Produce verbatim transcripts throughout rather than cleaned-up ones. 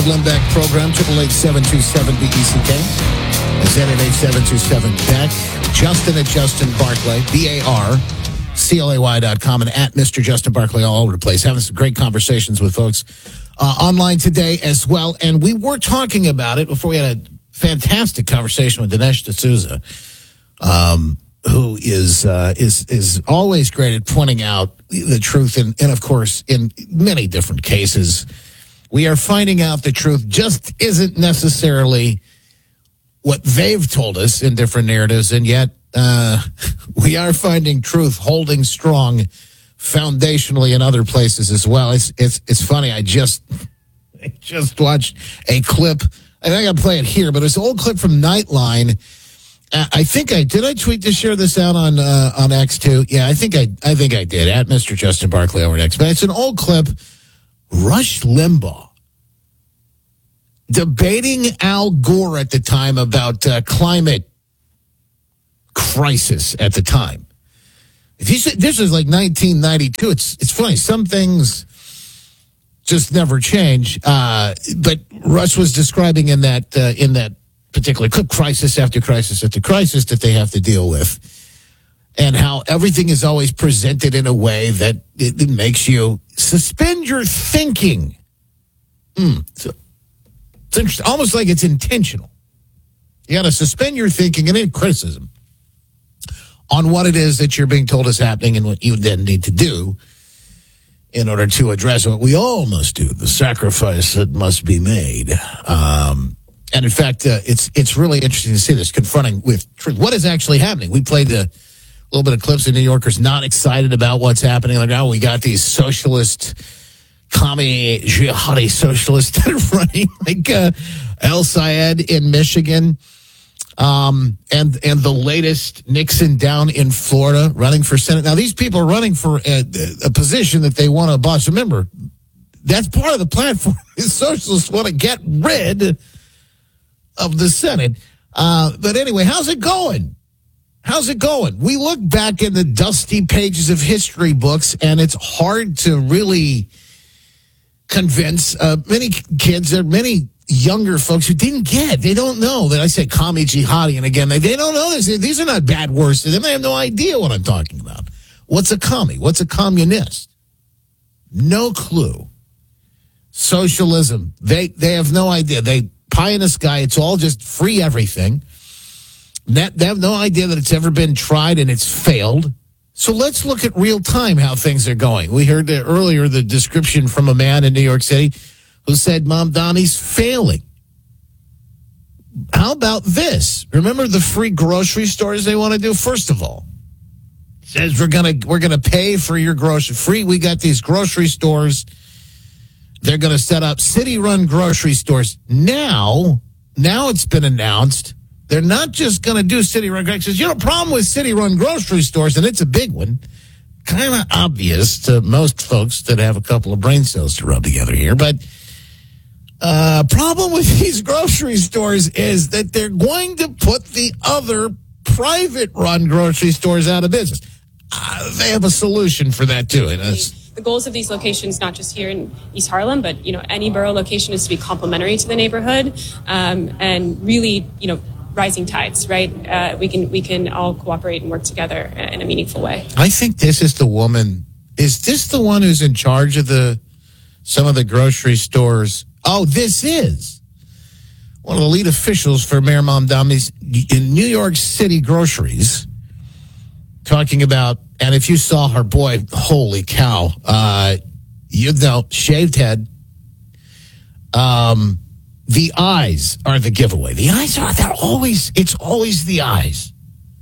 Lembeck program, eight eight eight, seven two seven, B E C K. That's eight eight eight, seven two seven, B E C K. Justin at Justin Barclay, B A R C L A Y dot com, and at Mister Justin Barclay all over the place. Having some great conversations with folks uh, online today as well. And we were talking about it before we had a fantastic conversation with Dinesh D'Souza, um, who is uh, is is always great at pointing out the truth. And, and, of course, in many different cases, we are finding out the truth just isn't necessarily what they've told us in different narratives, and yet uh, we are finding truth holding strong foundationally in other places as well. It's it's it's funny. I just I just watched a clip. I think I'll play it here, but it's an old clip from Nightline. Uh, I think I did. I tweet to share this out on uh, on X too. Yeah, I think I I think I did at Mister Justin Barclay over X. But it's an old clip. Rush Limbaugh debating Al Gore at the time about uh, climate crisis at the time. This, this is like nineteen ninety-two. It's it's funny. Some things just never change. Uh, but Rush was describing in that uh, in that particular clip crisis after crisis after crisis that they have to deal with, and how everything is always presented in a way that it, it makes you suspend your thinking. Mm. So, it's interesting, almost like it's intentional. You got to suspend your thinking and any criticism on what it is that you're being told is happening and what you then need to do in order to address what we all must do, the sacrifice that must be made. Um, and in fact, uh, it's it's really interesting to see this, confronting with truth. What is actually happening? We played a little bit of clips of New Yorkers not excited about what's happening. Like, oh, we got these socialist, commie, jihadi socialists that are running, like uh, El Sayed in Michigan. Um, and and the latest Nixon down in Florida running for Senate. Now, these people are running for a, a position that they want to abolish. Remember, that's part of the platform. The socialists want to get rid of the Senate. Uh, but anyway, how's it going? How's it going? We look back in the dusty pages of history books, and it's hard to really convince uh, many kids, there are many younger folks who didn't get, they don't know that I said commie, jihadi, and again, they, they don't know this. These are not bad words to them. They have no idea what I'm talking about. What's a commie? What's a communist? No clue. Socialism, they they have no idea. They pie in the sky. It's all just free everything. That, they have no idea that it's ever been tried and it's failed. So let's look at real time how things are going. We heard uh, earlier the description from a man in New York City who said Mamdani's failing. How about this? Remember the free grocery stores they want to do? First of all, says we're gonna we're gonna pay for your grocery free. We got these grocery stores. They're gonna set up city-run grocery stores. Now, now it's been announced they're not just gonna do city-run grocery stores. You know, the problem with city-run grocery stores, and it's a big one, kind of obvious to most folks that have a couple of brain cells to rub together here, but Uh, problem with these grocery stores is that they're going to put the other private-run grocery stores out of business. Uh, they have a solution for that, too. And it's, the goals of these locations, not just here in East Harlem, but, you know, any borough location is to be complementary to the neighborhood, um, and really, you know, rising tides, right? Uh, we can we can all cooperate and work together in a meaningful way. I think this is the woman. Is this the one who's in charge of the some of the grocery stores? Oh, this is one of the lead officials for Mayor Mamdani's in New York City groceries, talking about, and if you saw her, boy, holy cow, uh, you know, shaved head. Um, the eyes are the giveaway. The eyes are, they're always, it's always the eyes.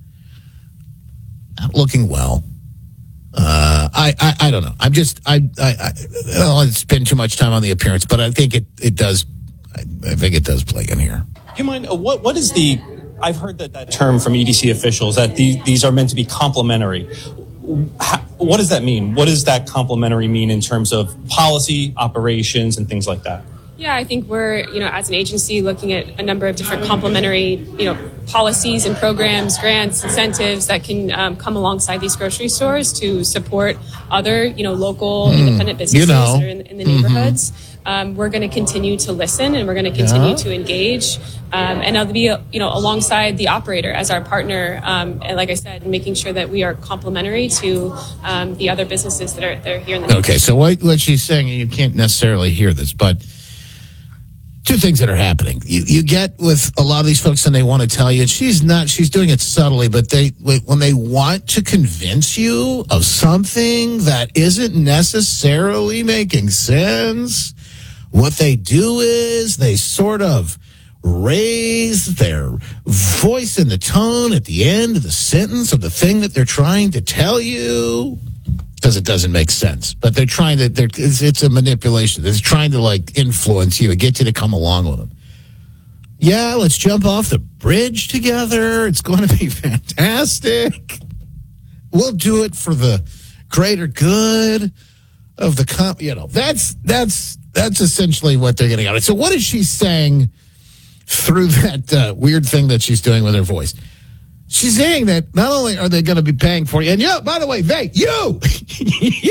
Not looking well. Uh, I, I, I don't know. I'm just, I, I, I don't want to spend too much time on the appearance, but I think it, it does, I, I think it does play in here. Do you mind, uh, what, what is the, I've heard that, that term from E D C officials that these, these are meant to be complementary. How, what does that mean? What does that complementary mean in terms of policy, operations, and things like that? Yeah, I think we're, you know, as an agency looking at a number of different complementary, you know, policies and programs, grants, incentives that can um, come alongside these grocery stores to support other, you know, local mm, independent businesses you know. that are in, in the neighborhoods. Mm-hmm. um, we're going to continue to listen and we're going to continue Yeah. to engage. Um, and I'll be, you know, alongside the operator as our partner. Um, and like I said, making sure that we are complementary to um, the other businesses that are, that are here in the Okay, so what, what she's saying, you can't necessarily hear this, but two things that are happening. You, you get with a lot of these folks and they want to tell you, she's not, she's doing it subtly, but they, when they want to convince you of something that isn't necessarily making sense, what they do is they sort of raise their voice and the tone at the end of the sentence of the thing that they're trying to tell you. Because it doesn't make sense, but they're trying to. They're, it's, it's a manipulation. They're trying to like influence you and get you to come along with them. Yeah, let's jump off the bridge together. It's going to be fantastic. We'll do it for the greater good of the comp. You know, that's that's that's essentially what they're getting out of it. So, what is she saying through that uh, weird thing that she's doing with her voice? She's saying that not only are they going to be paying for you, and yeah, by the way, they, you,